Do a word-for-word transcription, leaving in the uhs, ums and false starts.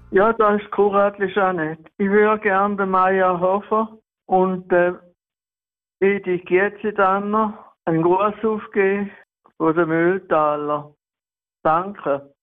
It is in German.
Ja, das ist kuratlich auch nicht. Ich würde gerne den Maya Hofer und der Edi Gietzidanner einen Gruß aufgeben von den Mühltaler. Danke.